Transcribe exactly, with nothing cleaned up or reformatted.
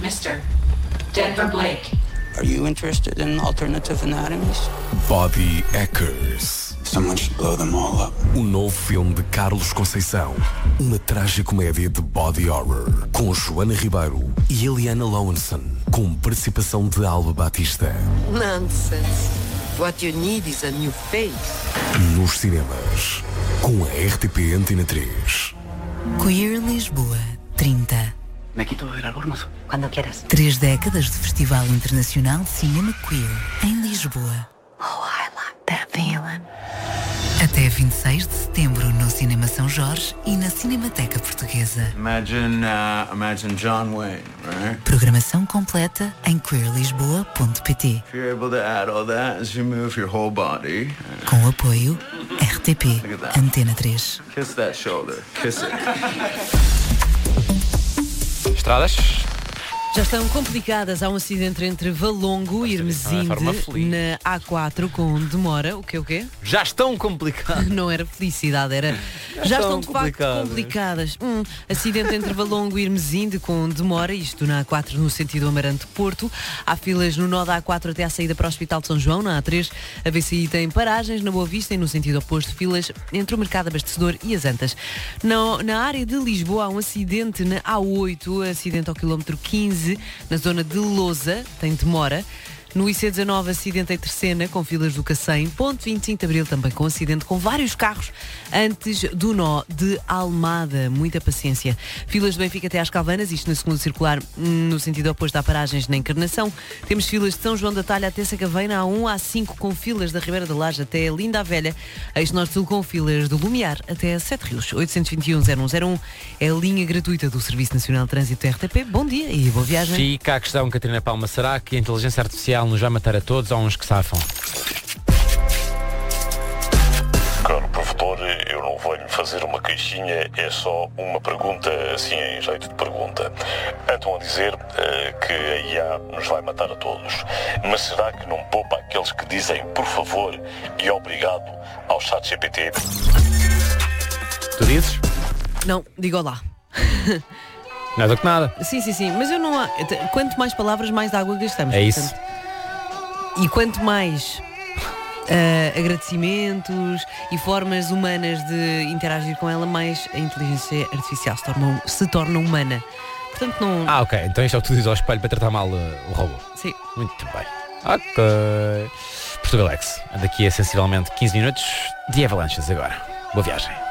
Mister Denver Blake. Are you interested in alternative anatomies? Body Hackers. Someone should blow them all up. O novo filme de Carlos Conceição. Uma tragicomédia de body horror. Com Joana Ribeiro e Eliana Lowenson. Com participação de Alba Batista. Nonsense. What you need is a new face. Nos cinemas. Com a R T P Antena três. Queer Lisboa trinta. Me quito el albornoz. Quando quieras. Três décadas de Festival Internacional de Cinema Queer em Lisboa. Oh, I like that feeling. Até vinte e seis de setembro no Cinema São Jorge e na Cinemateca Portuguesa. Imagine, uh, imagine John Wayne, right? Programação completa em queer lisboa ponto pt. If you're able to add all that as you move your whole body. Uh, Com apoio R T P Antena três. Kiss that shoulder. Kiss it. Estradas? Já estão complicadas. Há um acidente entre Valongo e Hermesinde na A quatro com demora. O quê, o quê? Já estão complicadas. Não era felicidade, era... Já, Já estão, de facto complicadas. Hum, acidente entre Valongo e Hermesinde com demora, isto na A quatro no sentido Amarante-Porto. Há filas no nó da A quatro até à saída para o Hospital de São João. Na A três, a V C I tem paragens na Boa Vista e no sentido oposto filas entre o Mercado Abastecedor e as Antas. Na, na área de Lisboa há um acidente na A oito, acidente ao quilómetro quinze, na zona de Lousa, tem demora. No I C dezanove, acidente em Terceira, com filas do Cacém. Ponto vinte e cinco de Abril, também com acidente, com vários carros antes do nó de Almada. Muita paciência. Filas de Benfica até às Calvanas, isto na segunda circular, no sentido oposto a paragens na Encarnação. Temos filas de São João da Talha até Sacavém, A um, A cinco, com filas da Ribeira da Laje até Linda a Velha. Eixo Norte-Sul com filas do Lumiar até Sete Rios. oitocentos e vinte e um, zero um zero um é a linha gratuita do Serviço Nacional de Trânsito R T P. Bom dia e boa viagem. Fica a questão, Catarina Palma, será que a inteligência artificial nos vai matar a todos ou uns que safam? Caro provedor, eu não venho fazer uma queixinha, é só uma pergunta, assim em jeito de pergunta. Andam a dizer uh, que a I A nos vai matar a todos, mas será que não poupa aqueles que dizem por favor e obrigado ao chat G P T? Tu dizes? Não, digo olá. Nada que nada. Sim, sim, sim, mas eu não há... Quanto mais palavras, mais água gastamos. É isso. Portanto, e quanto mais uh, agradecimentos e formas humanas de interagir com ela, mais a inteligência artificial se torna, se torna humana. Portanto, não... Ah, ok. Então isto é o que tu dizes ao espelho para tratar mal uh, o robô. Sim. Muito bem. Ok. Portugal Alex. Daqui a sensivelmente quinze minutos de Avalanches agora. Boa viagem.